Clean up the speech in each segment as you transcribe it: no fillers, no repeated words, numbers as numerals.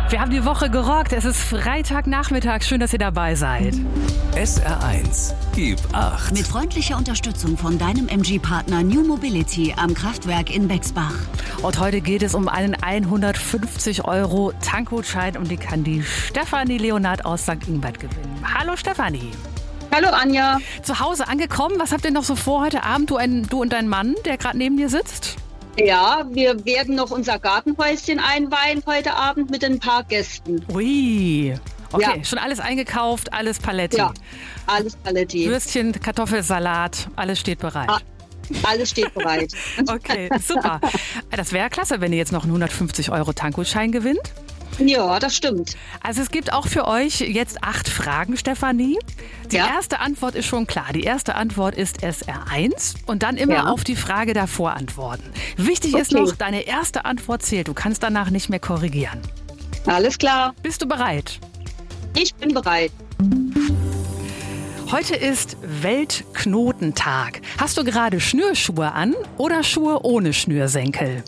Wir haben die Woche gerockt. Es ist Freitagnachmittag. Schön, dass ihr dabei seid. SR1, gib 8. Mit freundlicher Unterstützung von deinem MG-Partner New Mobility am Kraftwerk in Bexbach. Und heute geht es um einen 150 € Tankgutschein und die kann die Stefanie Leonard aus St. Ingbert gewinnen. Hallo Stefanie. Hallo Anja. Zu Hause angekommen. Was habt ihr noch so vor heute Abend, du und dein Mann, der gerade neben dir sitzt? Ja, wir werden noch unser Gartenhäuschen einweihen heute Abend mit ein paar Gästen. Ui. Okay, Ja. schon alles eingekauft, alles Paletti. Ja, alles Paletti. Würstchen, Kartoffelsalat, alles steht bereit. Alles steht bereit. Okay, super. Das wäre klasse, wenn ihr jetzt noch einen 150 € Tankgutschein gewinnt. Ja, das stimmt. Also es gibt auch für euch jetzt 8 Fragen, Stefanie. Die Ja. erste Antwort ist schon klar. Die erste Antwort ist SR1 und dann immer Ja. auf die Frage davor antworten. Wichtig ist Okay. noch, deine erste Antwort zählt. Du kannst danach nicht mehr korrigieren. Alles klar. Bist du bereit? Ich bin bereit. Heute ist Weltknotentag. Hast du gerade Schnürschuhe an oder Schuhe ohne Schnürsenkel?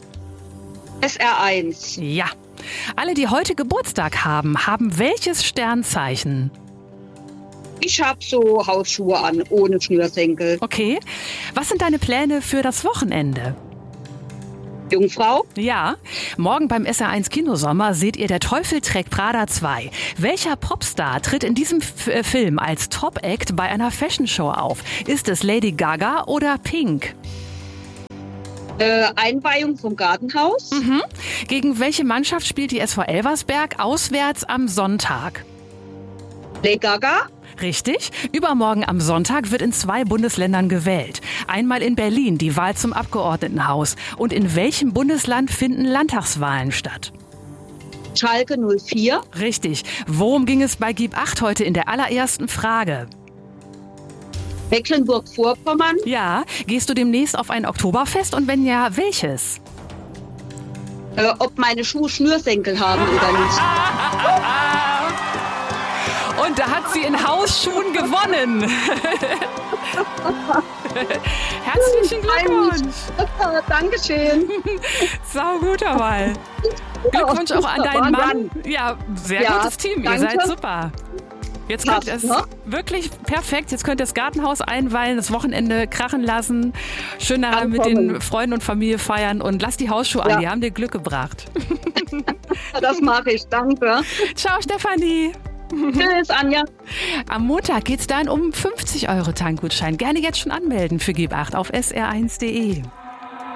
SR1. Ja. Alle, die heute Geburtstag haben, haben welches Sternzeichen? Ich habe so Hausschuhe an, ohne Schnürsenkel. Okay. Was sind deine Pläne für das Wochenende? Jungfrau? Ja, morgen beim SR1 Kinosommer seht ihr Der Teufel trägt Prada 2. Welcher Popstar tritt in diesem Film als Top-Act bei einer Fashion-Show auf? Ist es Lady Gaga oder Pink? Einweihung vom Gartenhaus? Gegen welche Mannschaft spielt die SV Elversberg auswärts am Sonntag? Lady Gaga? Richtig. Übermorgen am Sonntag wird in 2 Bundesländern gewählt. Einmal in Berlin die Wahl zum Abgeordnetenhaus. Und in welchem Bundesland finden Landtagswahlen statt? Schalke 04? Richtig. Worum ging es bei Gib 8 heute in der allerersten Frage? Mecklenburg-Vorpommern? Ja. Gehst du demnächst auf ein Oktoberfest und wenn ja, welches? Ob meine Schuhe Schnürsenkel haben oder nicht. Und da hat sie in Hausschuhen gewonnen. Herzlichen Glückwunsch. Dankeschön. Sau guter Wahl. Glückwunsch auch an deinen Mann. Ja, sehr Ja, gutes Team. Ihr danke. seid super. Jetzt könnt ihr es Ja. wirklich perfekt. Jetzt könnt ihr das Gartenhaus einweihen, das Wochenende krachen lassen, schön nachher mit Ankommen. den Freunden und Familie feiern und lasst die Hausschuhe an. Ja. Die haben dir Glück gebracht. Das mache ich. Danke. Ciao, Stefanie. Tschüss, Anja. Am Montag geht's dann um 50 € Tankgutschein. Gerne jetzt schon anmelden für Gib 8 auf sr1.de.